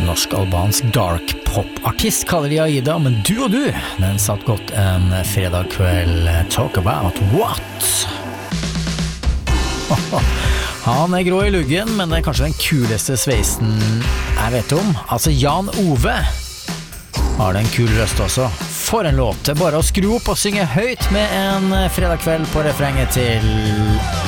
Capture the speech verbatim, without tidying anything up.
norsk-albansk dark pop-artist, kaller de Aida, men du og du, den satt godt en fredag kveld. Talk about what? Han er grå i luggen, men det er kanskje den kuleste sveisen jeg vet om. Altså Jan Ove har den kul røst også. For en låt, det er bare å skru opp og synge høyt med en fredag kveld på refrenget til